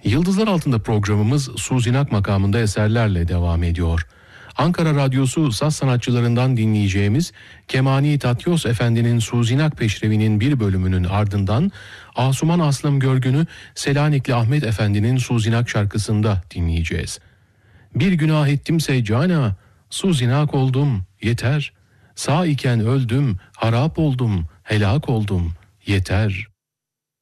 Yıldızlar Altında programımız Suzinak makamında eserlerle devam ediyor. Ankara Radyosu saz sanatçılarından dinleyeceğimiz Kemani Tatyos Efendi'nin Suzinak Peşrevi'nin bir bölümünün ardından Asuman Aslım Görgün'ü Selanikli Ahmet Efendi'nin Suzinak şarkısında dinleyeceğiz. Bir günah ettimse cana, Suzinak oldum, yeter. Sağ iken öldüm, harap oldum, helak oldum, yeter.